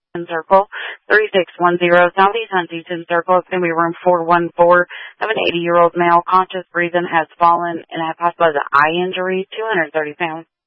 Circle, 3610 Southeast Huntington Circle. It's going to be room 414. Have an 80-year-old male, conscious, breathing, has fallen, and has hospitalized with eye injury, 230 pounds.